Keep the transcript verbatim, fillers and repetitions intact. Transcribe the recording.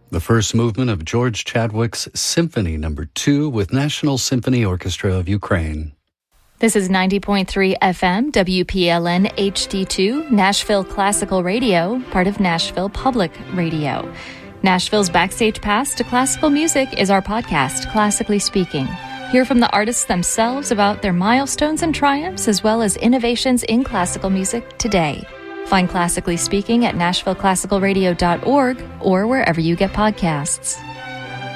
the first movement of George Chadwick's Symphony Number Two with National Symphony Orchestra of Ukraine. This is ninety point three F M, W P L N H D two, Nashville Classical Radio, part of Nashville Public Radio. Nashville's Backstage Pass to Classical Music is our podcast, Classically Speaking. Hear from the artists themselves about their milestones and triumphs, as well as innovations in classical music today. Find Classically Speaking at nashville classical radio dot org or wherever you get podcasts.